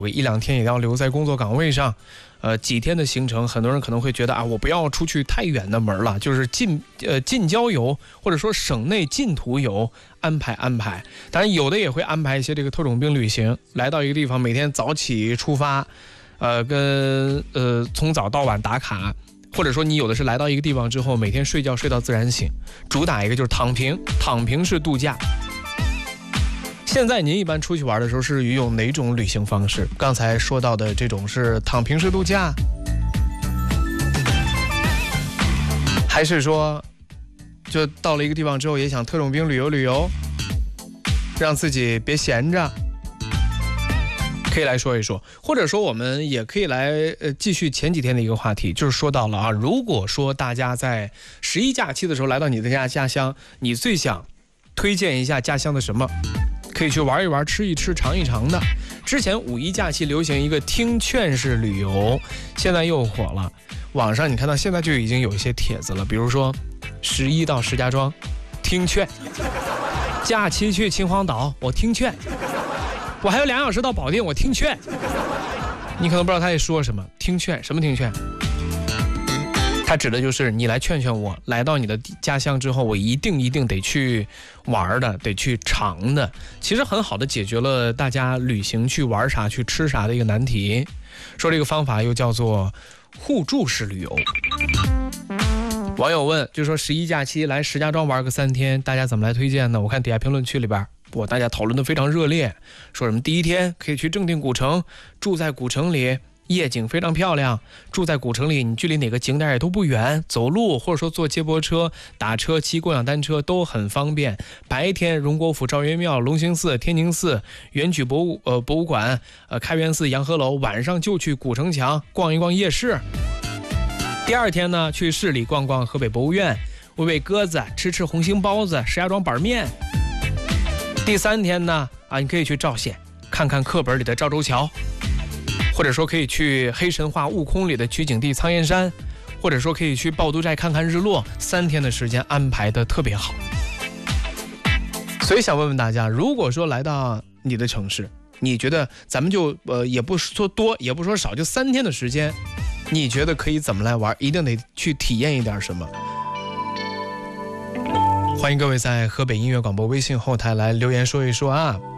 一两天也要留在工作岗位上，几天的行程，很多人可能会觉得啊，我不要出去太远的门了，就是近郊游或者说省内近途游安排。当然有的也会安排一些这个特种兵旅行，来到一个地方，每天早起出发，从早到晚打卡，或者说你有的是来到一个地方之后，每天睡觉睡到自然醒，主打一个就是躺平式度假。现在您一般出去玩的时候是用哪种旅行方式？刚才说到的这种是躺平式度假，还是说就到了一个地方之后也想特种兵旅游，让自己别闲着？可以来说一说，或者说我们也可以来继续前几天的一个话题，就是说到了啊，如果说大家在11假期的时候来到你的家乡，你最想推荐一下家乡的什么？可以去玩一玩，吃一吃，尝一尝的。之前5·1假期流行一个听劝式旅游，现在又火了。网上你看到现在就已经有一些帖子了，比如说11到石家庄听劝，假期去秦皇岛我听劝，我还有2小时到保定我听劝。你可能不知道他在说什么，听劝什么听劝？他指的就是你来劝劝我，来到你的家乡之后，我一定得去玩的，得去尝的。其实很好的解决了大家旅行去玩啥去吃啥的一个难题。说这个方法又叫做互助式旅游。网友问，就说11假期来石家庄玩个3天，大家怎么来推荐呢？我看底下评论区里边，大家讨论的非常热烈，说什么第一天可以去正定古城，住在古城里。夜景非常漂亮，住在古城里，你距离哪个景点也都不远，走路或者说坐接驳车、打车、骑共享单车都很方便。白天荣国府、赵元庙、龙兴寺、天宁寺、元曲博物馆、开元寺、洋河楼，晚上就去古城墙逛一逛夜市。第二天呢，去市里逛逛河北博物院，喂喂鸽子，吃红星包子、石家庄板面。第3天呢，你可以去赵县看看课本里的赵州桥。或者说可以去黑神话悟空里的取景地苍岩山，或者说可以去趵突寨看看日落，3天的时间安排的特别好。所以想问问大家，如果说来到你的城市，你觉得咱们就也不说多也不说少，就3天的时间，你觉得可以怎么来玩？一定得去体验一点什么？欢迎各位在河北音乐广播微信后台来留言说一说啊。